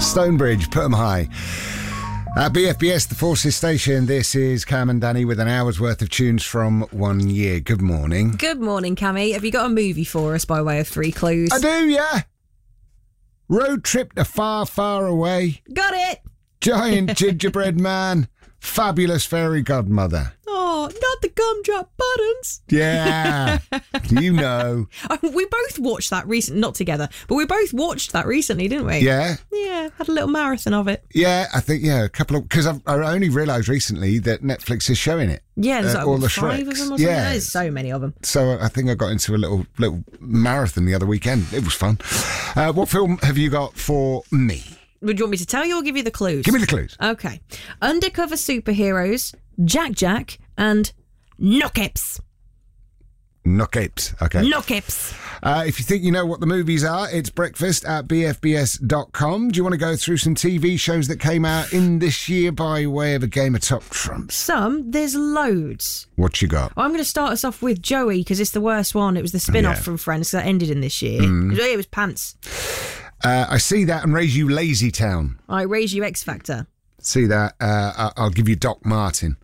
Stonebridge, put 'em high. At BFBS, the Forces Station, this is Cam and Danny with an hour's worth of tunes from 1 year. Good morning. Good morning, Cammy. Have you got a movie for us by way of 3 clues? I do, yeah. Road trip to far, far away. Got it! Giant gingerbread man. Fabulous fairy godmother. Oh, not the gumdrop buttons. Yeah. You know. We both watched that recently, not together, but we both watched that recently, didn't we? Yeah. Yeah, had a little marathon of it. Yeah, I think, a couple of... Because I only realised recently that Netflix is showing it. Yeah, there's like all the 5 of them or Shreks. something. Yeah. There's so many of them. So I think I got into a little marathon the other weekend. It was fun. What film have you got for me? Would you want me to tell you or give you the clues? Give me the clues. Okay. Undercover superheroes, Jack, and Knockips. Knockips. Okay. Knockips. If you think you know what the movies are, it's breakfast at bfbs.com. Do you want to go through some TV shows that came out in this year by way of a game of Top Trumps? There's loads. What you got? I'm going to start us off with Joey because it's the worst one. It was the spin-off from Friends that ended in this year. It was pants. I See That and Raise You Lazy Town. I Raise You X Factor. See That. I'll give you Doc Martin.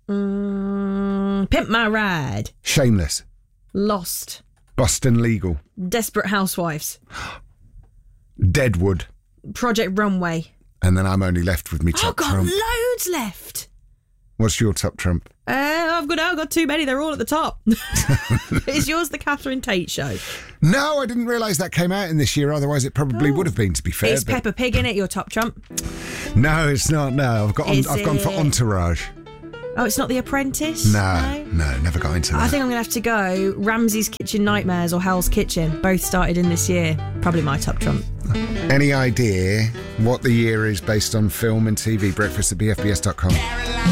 Pimp My Ride. Shameless. Lost. Boston Legal. Desperate Housewives. Deadwood. Project Runway. And then I'm only left with me top trump. Loads left. What's your top trump? I've got too many. They're all at the top. Is yours the Catherine Tate show? No, I didn't realise that came out in this year. Otherwise, it probably would have been, to be fair. It's Peppa Pig, in it, your top trump? No, it's not. No, I've gone for Entourage. Oh, it's not The Apprentice? No, never got into that. I think I'm going to have to go Ramsay's Kitchen Nightmares or Hell's Kitchen. Both started in this year. Probably my top trump. Any idea what the year is based on film and TV? Breakfast at bfbs.com.